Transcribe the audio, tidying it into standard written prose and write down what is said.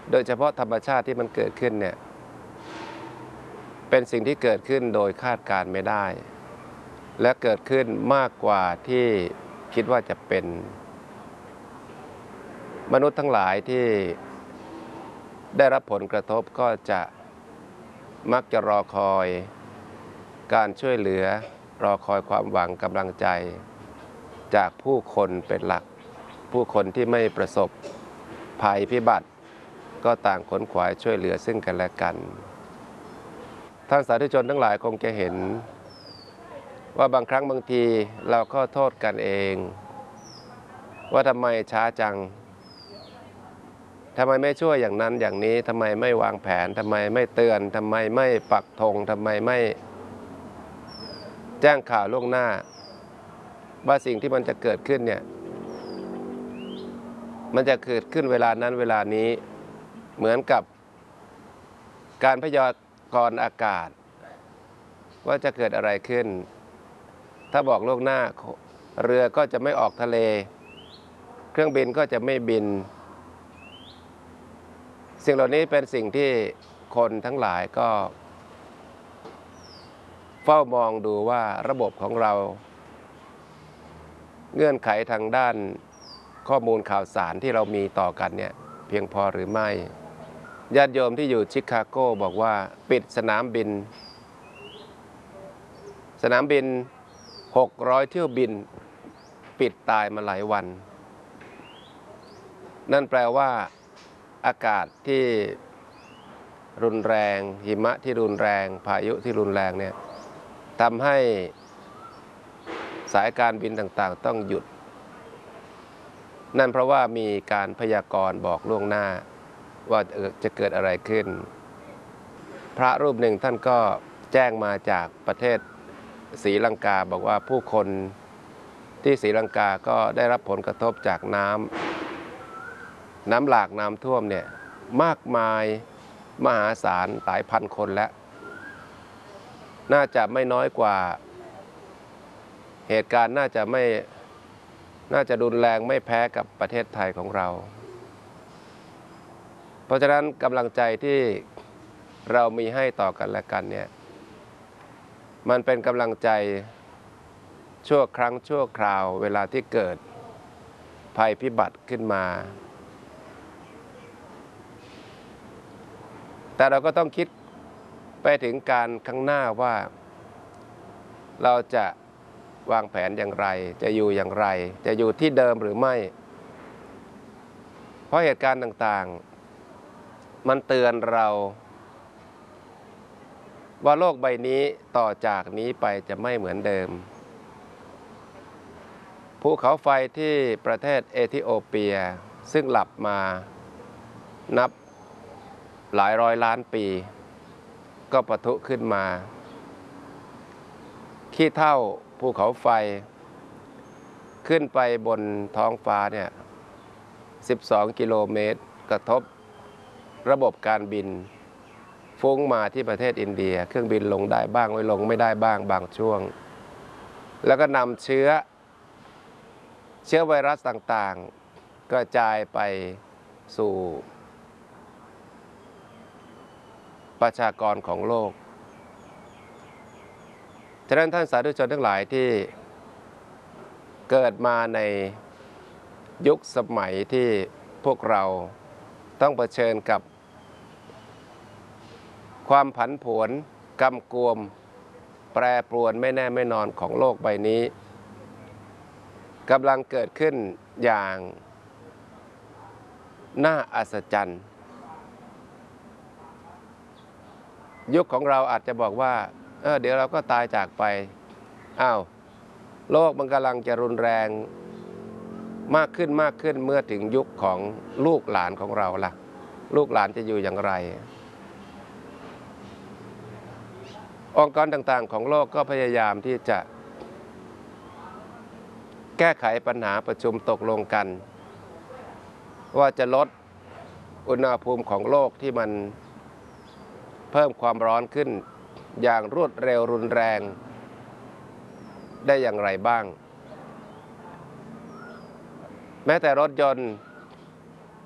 โดยเฉพาะธรรมชาติที่มันเกิดขึ้นเนี่ยเป็นสิ่งที่เกิดขึ้นโดยคาดการณ์ไม่ได้และเกิดขึ้นมากกว่าที่คิดว่าจะเป็นมนุษย์ทั้งหลายที่ได้รับผลกระทบก็จะมักจะรอคอยการช่วยเหลือรอคอยความหวังกำลังใจจากผู้คนเป็นหลักผู้คนที่ไม่ประสบภัยพิบัติก็ต่างขนขวายช่วยเหลือซึ่งกันและกันท่านสาธุชนทั้งหลายคงจะเห็นว่าบางครั้งบางทีเราก็โทษกันเองว่าทำไมช้าจังทำไมไม่ช่วยอย่างนั้นอย่างนี้ทำไมไม่วางแผนทำไมไม่เตือนทำไมไม่ปักธงทำไมไม่แจ้งข่าวล่วงหน้าว่าสิ่งที่มันจะเกิดขึ้นเนี่ยมันจะเกิดขึ้นเวลานั้นเวลานี้เหมือนกับการพยากรณ์อากาศว่าจะเกิดอะไรขึ้นถ้าบอกล่วงหน้าเรือก็จะไม่ออกทะเลเครื่องบินก็จะไม่บินสิ่งเหล่านี้เป็นสิ่งที่คนทั้งหลายก็เฝ้ามองดูว่าระบบของเราเงื่อนไขทางด้านข้อมูลข่าวสารที่เรามีต่อกันเนี่ยเพียงพอหรือไม่ญาติโยมที่อยู่ชิคาโกบอกว่าปิดสนามบิน600เที่ยวบินปิดตายมาหลายวันนั่นแปลว่าอากาศที่รุนแรงหิมะที่รุนแรงพายุที่รุนแรงเนี่ยทำให้สายการบินต่างๆต้องหยุดนั่นเพราะว่ามีการพยากรณ์บอกล่วงหน้าว่าจะเกิดอะไรขึ้นพระรูปหนึ่งท่านก็แจ้งมาจากประเทศศรีลังกาบอกว่าผู้คนที่ศรีลังกาก็ได้รับผลกระทบจากน้ำหลากน้ำท่วมเนี่ยมากมายมหาศาลหลายพันคนแล้วน่าจะไม่น้อยกว่าเหตุการณ์น่าจะรุนแรงไม่แพ้กับประเทศไทยของเราเพราะฉะนั้นกำลังใจที่เรามีให้ต่อกันและกันเนี่ยมันเป็นกำลังใจชั่วครั้งชั่วคราวเวลาที่เกิดภัยพิบัติขึ้นมาแต่เราก็ต้องคิดไปถึงการข้างหน้าว่าเราจะวางแผนอย่างไรจะอยู่อย่างไรจะอยู่ที่เดิมหรือไม่เพราะเหตุการณ์ต่างๆมันเตือนเราว่าโลกใบนี้ต่อจากนี้ไปจะไม่เหมือนเดิมภูเขาไฟที่ประเทศเอธิโอเปียซึ่งหลับมานับหลายร้อยล้านปีก็ปะทุขึ้นมาขี้เถ้าภูเขาไฟขึ้นไปบนท้องฟ้าเนี่ย12 กิโลเมตรกระทบระบบการบินฟุ้งมาที่ประเทศอินเดียเครื่องบินลงได้บ้างไม่ลงไม่ได้บ้างบางช่วงแล้วก็นำเชื้อไวรัสต่างๆกระจายไปสู่ประชากรของโลกฉะนั้นท่านสาธุชนทั้งหลายที่เกิดมาในยุคสมัยที่พวกเราต้องเผชิญกับความผันผวนกำกวมแปรปรวนไม่แน่ไม่นอนของโลกใบนี้กำลังเกิดขึ้นอย่างน่าอัศจรรย์ยุคของเราอาจจะบอกว่าเดี๋ยวเราก็ตายจากไปโลกมันกำลังจะรุนแรงมากขึ้นเมื่อถึงยุคของลูกหลานของเราล่ะลูกหลานจะอยู่อย่างไรองค์กรต่างๆของโลกก็พยายามที่จะแก้ไขปัญหาประชุมตกลงกันว่าจะลดอุณหภูมิของโลกที่มันเพิ่มความร้อนขึ้นอย่างรวดเร็วรุนแรงได้อย่างไรบ้างแม้แต่รถยนต์